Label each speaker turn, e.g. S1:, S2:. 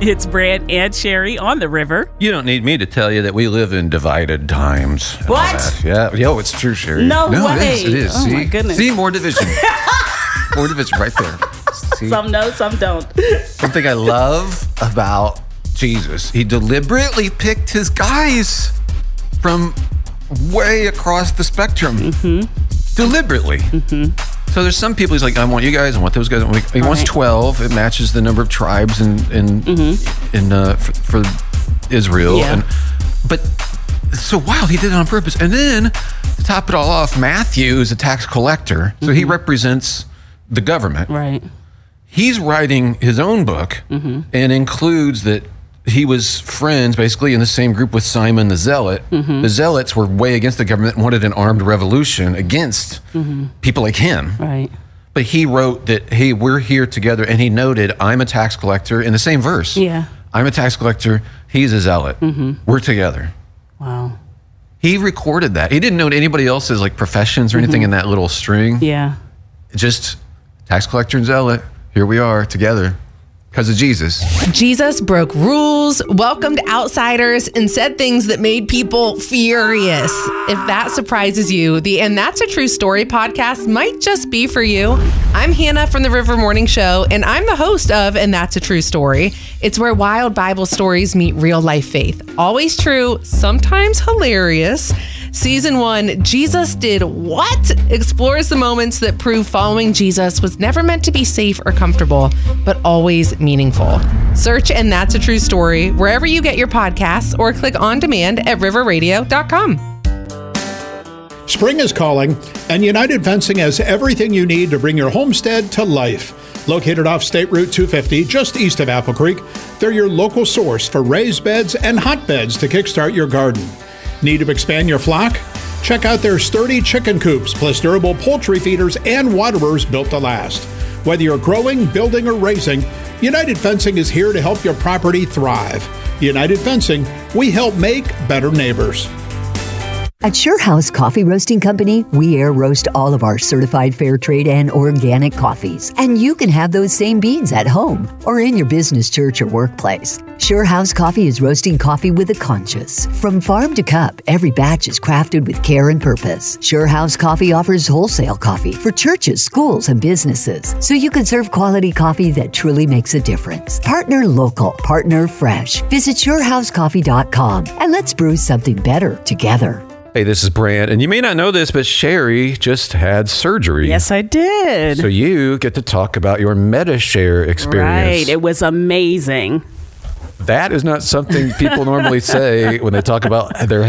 S1: It's Brant and Sherry on the river.
S2: You don't need me to tell you that we live in divided times.
S1: What?
S2: Yeah, it's true, Sherry.
S1: No way.
S2: It is.
S1: Oh,
S2: See?
S1: my goodness.
S2: See, more division. More division right there. See?
S1: Some know, some don't.
S2: Something I love about Jesus, he deliberately picked his guys from way across the spectrum. Mm-hmm. Deliberately. Mm-hmm. So there's some people he's like, I want you guys, I want those guys. He wants 12. It matches the number of tribes for Israel.
S1: Yeah.
S2: But it's so wild. He did it on purpose. And then to top it all off, Matthew is a tax collector. So he represents the government.
S1: Right.
S2: He's writing his own book and includes that he was friends basically in the same group with Simon the Zealot. Mm-hmm. The Zealots were way against the government and wanted an armed revolution against people like him.
S1: Right.
S2: But he wrote that, hey, we're here together. And he noted, I'm a tax collector in the same verse.
S1: Yeah.
S2: I'm a tax collector. He's a zealot. Mm-hmm. We're together.
S1: Wow.
S2: He recorded that. He didn't note anybody else's like professions or anything in that little string.
S1: Yeah.
S2: Just tax collector and zealot. Here we are together. Because of Jesus.
S3: Jesus broke rules, welcomed outsiders, and said things that made people furious. If that surprises you, the And That's a True Story podcast might just be for you. I'm Hannah from the River Morning Show, and I'm the host of And That's a True Story. It's where wild Bible stories meet real life faith. Always true, sometimes hilarious. Season 1, Jesus Did What? Explores the moments that prove following Jesus was never meant to be safe or comfortable, but always meaningful. Search And That's a True Story wherever you get your podcasts or click on demand at riverradio.com.
S4: Spring is calling, and United Fencing has everything you need to bring your homestead to life. Located off State Route 250, just east of Apple Creek, they're your local source for raised beds and hotbeds to kickstart your garden. Need to expand your flock? Check out their sturdy chicken coops, plus durable poultry feeders and waterers built to last. Whether you're growing, building, or raising, United Fencing is here to help your property thrive. United Fencing, we help make better neighbors.
S5: At Sure House Coffee Roasting Company, we air roast all of our certified fair trade and organic coffees. And you can have those same beans at home or in your business, church, or workplace. Sure House Coffee is roasting coffee with a conscience. From farm to cup, every batch is crafted with care and purpose. Sure House Coffee offers wholesale coffee for churches, schools, and businesses, so you can serve quality coffee that truly makes a difference. Partner local, partner fresh. Visit SureHouseCoffee.com and let's brew something better together.
S2: Hey, this is Brant, and you may not know this, but Sherry just had surgery.
S1: Yes, I did.
S2: So you get to talk about your MediShare experience.
S1: Right. It was amazing.
S2: That is not something people normally say when they talk about their